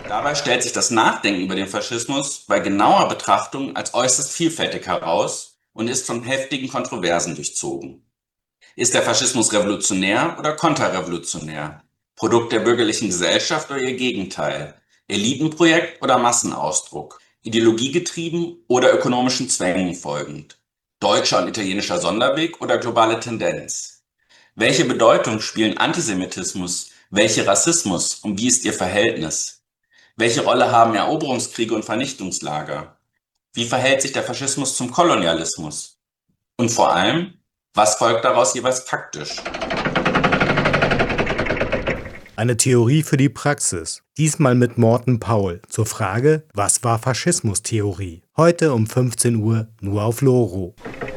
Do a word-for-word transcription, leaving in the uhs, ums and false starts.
Dabei stellt sich das Nachdenken über den Faschismus bei genauer Betrachtung als äußerst vielfältig heraus und ist von heftigen Kontroversen durchzogen. Ist der Faschismus revolutionär oder konterrevolutionär? Produkt der bürgerlichen Gesellschaft oder ihr Gegenteil? Elitenprojekt oder Massenausdruck? Ideologiegetrieben oder ökonomischen Zwängen folgend? Deutscher und italienischer Sonderweg oder globale Tendenz? Welche Bedeutung spielen Antisemitismus, welche Rassismus und wie ist ihr Verhältnis? Welche Rolle haben Eroberungskriege und Vernichtungslager? Wie verhält sich der Faschismus zum Kolonialismus? Und vor allem, was folgt daraus jeweils faktisch? Eine Theorie für die Praxis. Diesmal mit Morten Paul zur Frage, was war Faschismustheorie? Heute um fünfzehn Uhr nur auf Loro.